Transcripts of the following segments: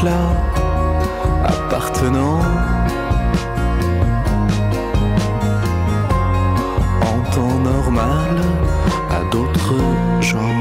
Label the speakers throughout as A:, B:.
A: éclat appartenant en temps normal à d'autres gens.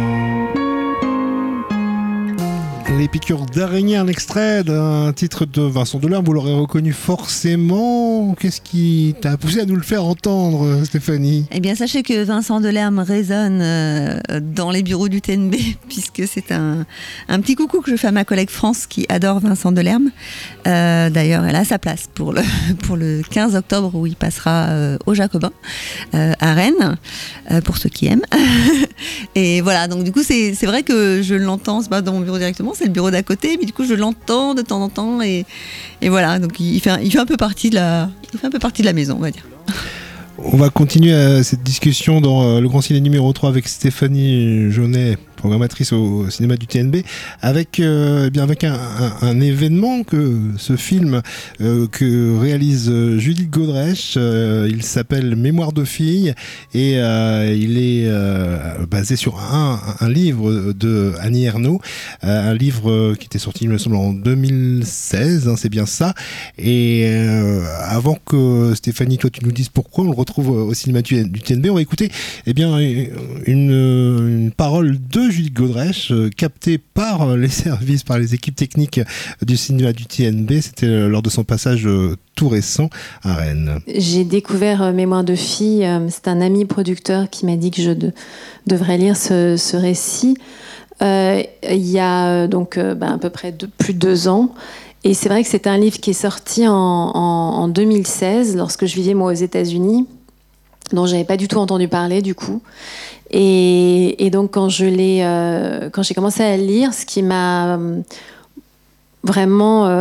B: Les piqûres d'araignée, un extrait d'un titre de Vincent Delerme, vous l'aurez reconnu forcément. Qu'est-ce qui t'a poussé à nous le faire entendre, Stéphanie ?
C: Eh bien, sachez que Vincent Delerme résonne dans les bureaux du TNB, puisque c'est un petit coucou que je fais à ma collègue France qui adore Vincent Delerme. D'ailleurs, elle a sa place pour le 15 octobre où il passera au Jacobin à Rennes, pour ceux qui aiment. Et voilà, donc du coup, c'est vrai que je l'entends, c'est pas dans mon bureau directement, c'est le bureau d'à côté, mais du coup je l'entends de temps en temps et voilà, donc il fait un peu partie de la maison, on va dire.
B: On va continuer cette discussion dans le Grand Ciné numéro 3 avec Stéphanie Jaunet, programmatrice au cinéma du TNB, avec un événement que ce film que réalise Judith Godrèche, il s'appelle Mémoire de fille et il est basé sur un livre de Annie Ernaux, un livre qui était sorti il me semble en 2016, hein, c'est bien ça. Et avant que Stéphanie, toi tu nous dises pourquoi on le retrouve au cinéma du TNB, on va écouter une parole de Judith Godrèche, captée par les services, par les équipes techniques du cinéma du TNB. C'était lors de son passage tout récent à Rennes.
D: J'ai découvert Mémoire de fille. C'est un ami producteur qui m'a dit que je devrais lire ce récit. Il y a à peu près plus de 2 ans. Et c'est vrai que c'est un livre qui est sorti en 2016, lorsque je vivais moi aux États-Unis, dont j'avais pas du tout entendu parler du coup. Et donc quand j'ai commencé à le lire, ce qui m'a vraiment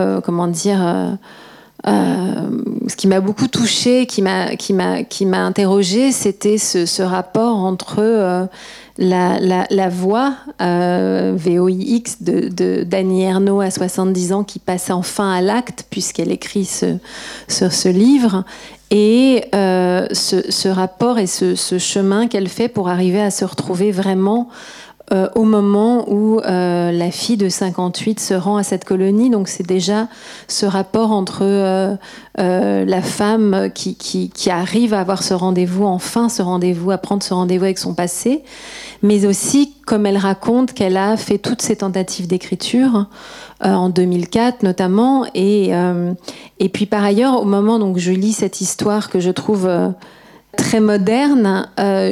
D: ce qui m'a beaucoup touchée, qui m'a interrogée, c'était ce rapport entre la voix VOIX d'Annie Ernaux à 70 ans qui passe enfin à l'acte puisqu'elle écrit ce livre, et ce rapport et ce chemin qu'elle fait pour arriver à se retrouver vraiment au moment où la fille de 58 se rend à cette colonie. Donc c'est déjà ce rapport entre la femme qui arrive à avoir ce rendez-vous, à prendre ce rendez-vous avec son passé, mais aussi comme elle raconte qu'elle a fait toutes ces tentatives d'écriture en 2004 notamment, et puis par ailleurs au moment donc je lis cette histoire que je trouve très moderne,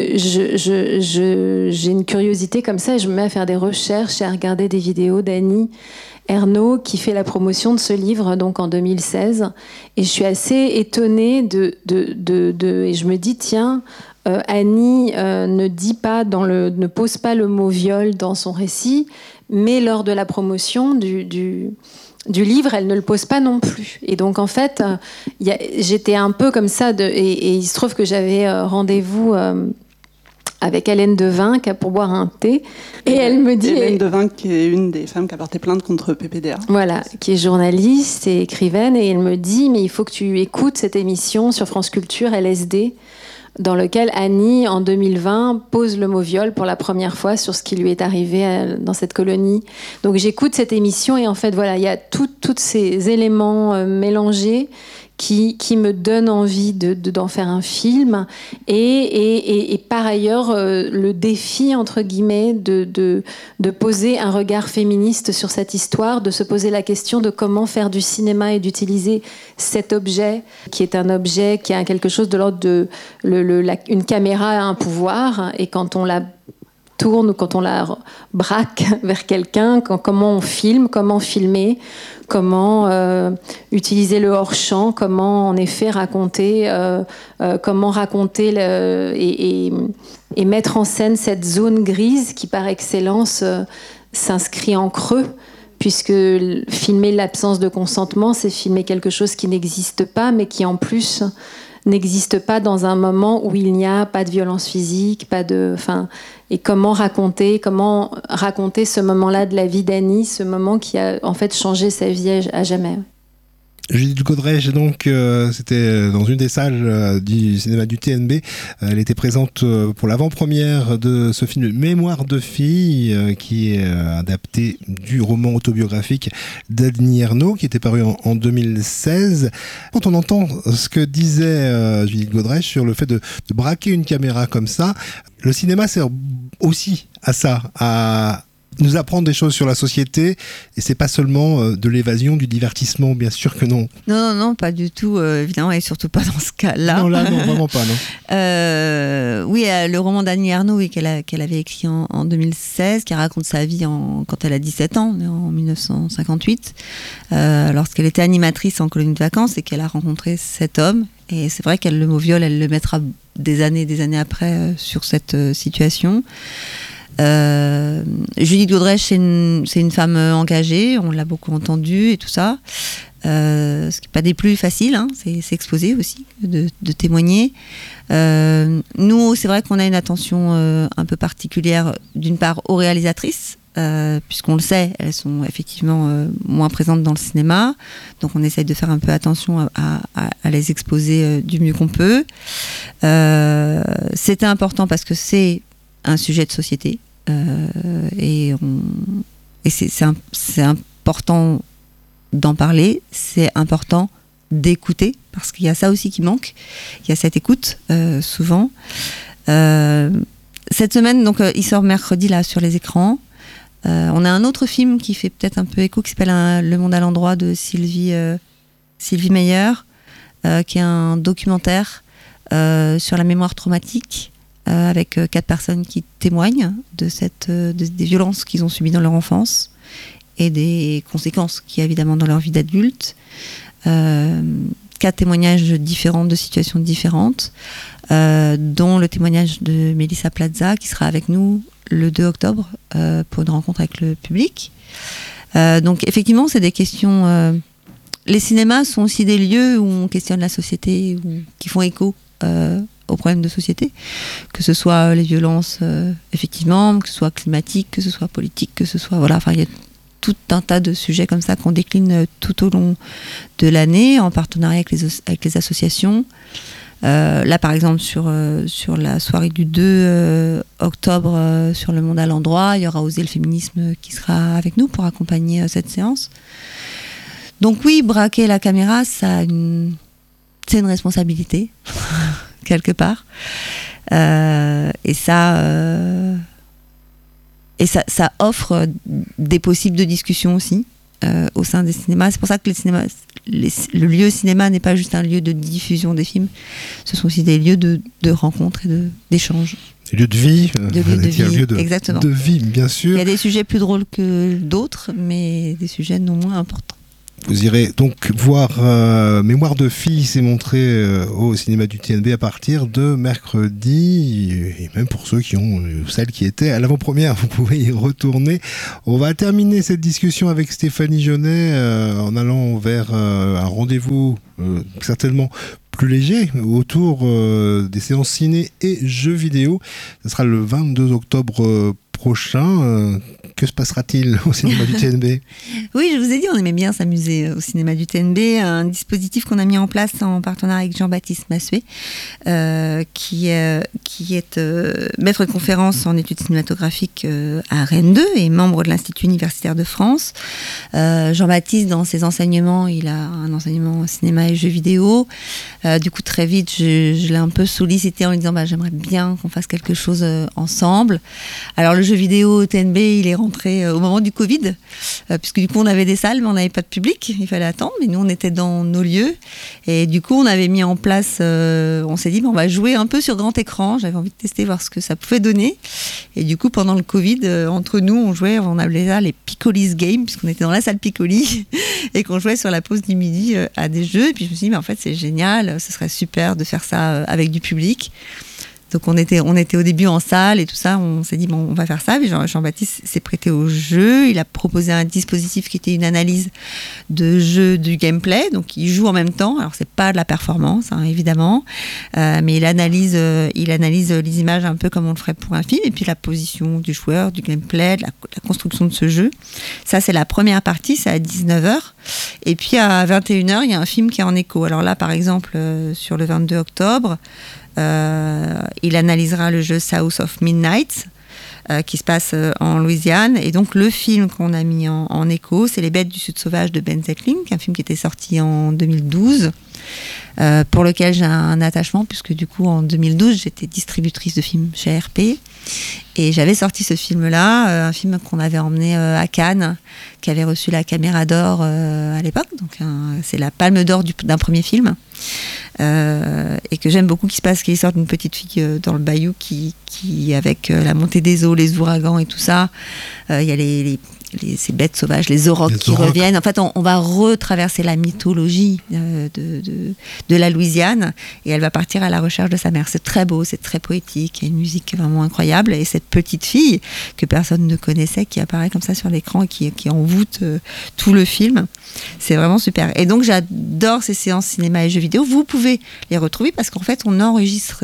D: j'ai une curiosité comme ça et je me mets à faire des recherches et à regarder des vidéos d'Annie Ernaux qui fait la promotion de ce livre donc en 2016, et je suis assez étonnée et je me dis tiens, Annie ne pose pas le mot viol dans son récit, mais lors de la promotion du livre, elle ne le pose pas non plus. Et donc, en fait, j'étais un peu comme ça, et il se trouve que j'avais rendez-vous avec Hélène Devin pour boire un thé. Et elle me dit...
E: Hélène Devin, qui est une des femmes qui a porté plainte contre PPDA.
D: Voilà, qui est journaliste et écrivaine. Et elle me dit, mais il faut que tu écoutes cette émission sur France Culture, LSD, dans lequel Annie, en 2020, pose le mot viol pour la première fois sur ce qui lui est arrivé dans cette colonie. Donc j'écoute cette émission et en fait, voilà, il y a tous ces éléments mélangés qui me donnent envie d'en faire un film. Et par ailleurs, le défi, entre guillemets, de poser un regard féministe sur cette histoire, de se poser la question de comment faire du cinéma et d'utiliser cet objet, qui est un objet qui a quelque chose de l'ordre de... une caméra a un pouvoir, et quand on la tourne ou quand on la braque vers quelqu'un, comment on filme, comment filmer, comment utiliser le hors-champ, comment en effet raconter, et mettre en scène cette zone grise qui par excellence s'inscrit en creux, puisque filmer l'absence de consentement, c'est filmer quelque chose qui n'existe pas, mais qui en plus n'existe pas dans un moment où il n'y a pas de violence physique, et comment raconter ce moment-là de la vie d'Annie, ce moment qui a en fait changé sa vie à jamais.
B: Judith Godrèche, donc, c'était dans une des salles du cinéma du TNB. Elle était présente pour l'avant-première de ce film Mémoire de fille, qui est adapté du roman autobiographique d'Annie Ernaux, qui était paru en 2016. Quand on entend ce que disait Judith Godrèche sur le fait de braquer une caméra comme ça, le cinéma sert aussi à ça, à nous apprendre des choses sur la société, et c'est pas seulement de l'évasion, du divertissement, bien sûr que non.
C: Non, pas du tout, évidemment, et surtout pas dans ce cas-là.
B: Non, là, non, vraiment pas, non.
C: Oui, le roman d'Annie Ernaux, oui, qu'elle avait écrit en 2016, qui raconte sa vie quand elle a 17 ans, en 1958, lorsqu'elle était animatrice en colonie de vacances et qu'elle a rencontré cet homme. Et c'est vrai qu'elle, le mot viol, elle le mettra des années après sur cette situation. Judith Godrèche, c'est une femme engagée, on l'a beaucoup entendue et tout ça. Ce qui n'est pas des plus faciles, hein, c'est s'exposer aussi, de témoigner. Nous, c'est vrai qu'on a une attention un peu particulière, d'une part aux réalisatrices, puisqu'on le sait, elles sont effectivement moins présentes dans le cinéma, donc on essaye de faire un peu attention à les exposer du mieux qu'on peut. C'était important parce que c'est un sujet de société. Et c'est important d'en parler, c'est important d'écouter, parce qu'il y a ça aussi qui manque, il y a cette écoute souvent. Cette semaine, donc, il sort mercredi là sur les écrans. On a un autre film qui fait peut-être un peu écho, qui s'appelle Le Monde à l'endroit de Sylvie Meyer, qui est un documentaire sur la mémoire traumatique, avec 4 personnes qui témoignent des violences qu'ils ont subies dans leur enfance et des conséquences qu'il y a évidemment dans leur vie d'adulte. 4 témoignages différents, de situations différentes, dont le témoignage de Mélissa Plaza, qui sera avec nous le 2 octobre pour une rencontre avec le public. Donc effectivement, c'est des questions... les cinémas sont aussi des lieux où on questionne la société, qui font écho aux problèmes de société, que ce soit les violences, effectivement, que ce soit climatique, que ce soit politique, que ce soit... Voilà, enfin, il y a tout un tas de sujets comme ça qu'on décline tout au long de l'année, en partenariat avec les associations. Là, par exemple, sur la soirée du 2 octobre, sur Le Monde à l'endroit, il y aura Oser le féminisme qui sera avec nous pour accompagner cette séance. Donc oui, braquer la caméra, c'est une responsabilité, quelque part. Et ça offre des possibles de discussion aussi au sein des cinémas. C'est pour ça que le lieu cinéma n'est pas juste un lieu de diffusion des films, ce sont aussi des lieux de rencontre et d'échange.
B: Des lieux de vie,
C: exactement.
B: De vie, bien sûr.
C: Il y a des sujets plus drôles que d'autres, mais des sujets non moins importants.
B: Vous irez donc voir Mémoire de fille, c'est montré au cinéma du TNB à partir de mercredi, et même pour ceux celles qui étaient à l'avant-première, vous pouvez y retourner. On va terminer cette discussion avec Stéphanie Jaunet en allant vers un rendez-vous certainement plus léger autour des séances ciné et jeux vidéo. Ce sera le 22 octobre prochain. Que se passera-t-il au cinéma du TNB ?
C: Oui, je vous ai dit, on aimait bien s'amuser au cinéma du TNB. Un dispositif qu'on a mis en place en partenariat avec Jean-Baptiste Massuet, qui est maître de conférence en études cinématographiques à Rennes 2 et membre de l'Institut universitaire de France. Jean-Baptiste, dans ses enseignements, il a un enseignement cinéma et jeux vidéo. Du coup, très vite, je l'ai un peu sollicité en lui disant j'aimerais bien qu'on fasse quelque chose ensemble. Alors, le jeu vidéo au TNB, il est rentré au moment du Covid, puisque du coup on avait des salles mais on n'avait pas de public, il fallait attendre, mais nous on était dans nos lieux et du coup on avait mis en place, on s'est dit on va jouer un peu sur grand écran, j'avais envie de tester voir ce que ça pouvait donner et du coup pendant le Covid, entre nous on jouait, on appelait ça les Picolis Games puisqu'on était dans la salle Piccoli et qu'on jouait sur la pause du midi à des jeux et puis je me suis dit mais en fait c'est génial, ce serait super de faire ça avec du public. Donc on était au début en salle et tout ça, on s'est dit on va faire ça. Puis Jean-Baptiste s'est prêté au jeu, il a proposé un dispositif qui était une analyse de jeu du gameplay, donc il joue en même temps. Alors c'est pas de la performance évidemment, mais il analyse les images un peu comme on le ferait pour un film et puis la position du joueur, du gameplay, de la construction de ce jeu. Ça c'est la première partie, c'est à 19h Et puis à 21h, il y a un film qui est en écho. Alors là, par exemple, sur le 22 octobre, il analysera le jeu South of Midnight, qui se passe en Louisiane. Et donc le film qu'on a mis en écho, c'est Les Bêtes du Sud sauvage de Ben Zettling, un film qui était sorti en 2012, pour lequel j'ai un attachement, puisque du coup en 2012 j'étais distributrice de films chez RP et j'avais sorti ce film-là, un film qu'on avait emmené à Cannes, qui avait reçu la Caméra d'Or à l'époque, donc c'est la Palme d'Or d'un premier film. Et que j'aime beaucoup, qui est l'histoire d'une petite fille dans le bayou qui avec la montée des eaux, les ouragans et tout ça, il y a ces bêtes sauvages, les aurochs qui reviennent. En fait, on va retraverser la mythologie de la Louisiane, et elle va partir à la recherche de sa mère. C'est très beau, c'est très poétique, il y a une musique vraiment incroyable, et cette petite fille que personne ne connaissait, qui apparaît comme ça sur l'écran et qui envoûte tout le film, c'est vraiment super. Et donc j'adore ces séances cinéma et jeux vidéo. Vous pouvez les retrouver parce qu'en fait on enregistre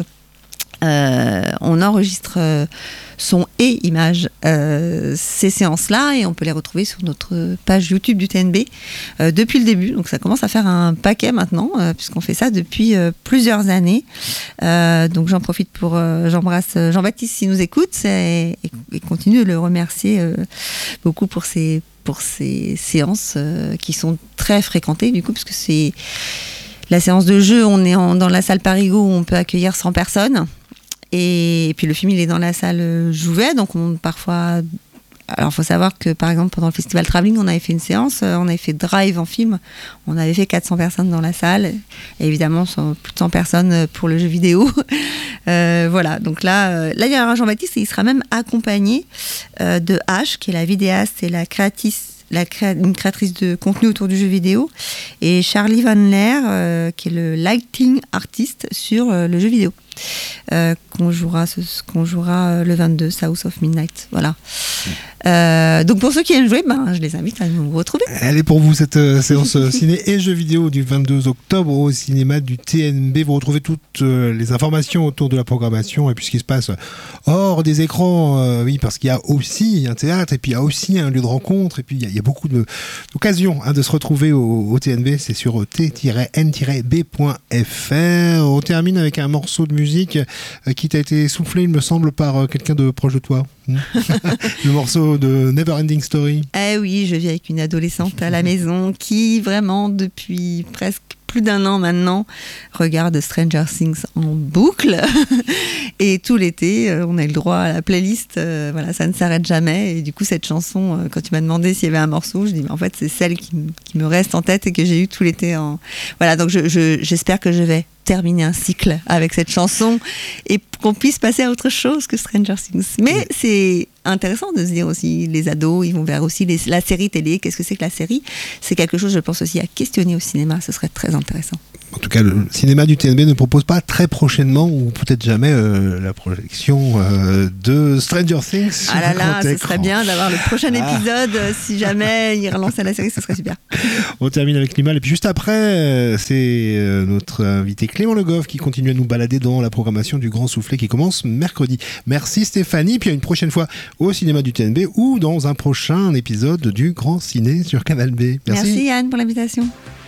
C: son et images ces séances-là, et on peut les retrouver sur notre page YouTube du TNB depuis le début. Donc ça commence à faire un paquet maintenant, puisqu'on fait ça depuis plusieurs années. Donc j'en profite pour j'embrasse Jean-Baptiste s'il nous écoute, et continue de le remercier beaucoup pour ces séances qui sont très fréquentées du coup, parce que c'est la séance de jeu, on est dans la salle Parigot où on peut accueillir 100 personnes. Et puis le film, il est dans la salle Jouvet, donc parfois... Alors, il faut savoir que, par exemple, pendant le festival Travelling, on avait fait une séance, on avait fait Drive en film, on avait fait 400 personnes dans la salle, et évidemment, plus de 100 personnes pour le jeu vidéo. Voilà, donc là, il y a Jean-Baptiste, et il sera même accompagné de H, qui est la vidéaste et une créatrice de contenu autour du jeu vidéo, et Charlie Van Leer, qui est le lighting artist sur le jeu vidéo, qu'on jouera le 22, South of Midnight. Voilà. Donc pour ceux qui aiment jouer, je les invite à nous retrouver.
B: Elle est pour vous, cette séance ciné et jeux vidéo du 22 octobre au cinéma du TNB. Vous retrouvez toutes les informations autour de la programmation et puis ce qui se passe hors des écrans, oui, parce qu'il y a aussi un théâtre et puis il y a aussi un lieu de rencontre, et puis il y a beaucoup d'occasions de se retrouver au TNB. C'est sur t-n-b.fr. On termine avec un morceau de musique qui t'a été soufflé, il me semble, par quelqu'un de proche de toi. Le morceau de Neverending Story.
C: Eh oui, je vis avec une adolescente à la maison qui vraiment depuis presque plus d'un an maintenant regarde Stranger Things en boucle et tout l'été on a eu le droit à la playlist, voilà, ça ne s'arrête jamais, et du coup cette chanson, quand tu m'as demandé s'il y avait un morceau, je dis mais en fait c'est celle qui me reste en tête et que j'ai eu tout l'été voilà, donc j'espère que je vais terminer un cycle avec cette chanson et qu'on puisse passer à autre chose que Stranger Things. Mais c'est intéressant de se dire aussi, les ados, ils vont vers aussi la série télé. Qu'est-ce que c'est que la série ? C'est quelque chose, je pense, aussi à questionner au cinéma. Ce serait très intéressant.
B: En tout cas, le cinéma du TNB ne propose pas très prochainement, ou peut-être jamais, la projection de Stranger Things.
C: Ah là là, ce serait bien d'avoir le prochain épisode. Si jamais il relançait la série, ce serait super.
B: On termine avec Limal, et puis juste après, c'est notre invité Clément Le Goff qui continue à nous balader dans la programmation du Grand Soufflet qui commence mercredi. Merci Stéphanie, puis à une prochaine fois au cinéma du TNB ou dans un prochain épisode du Grand Ciné sur Canal B.
C: Merci Yann pour l'invitation.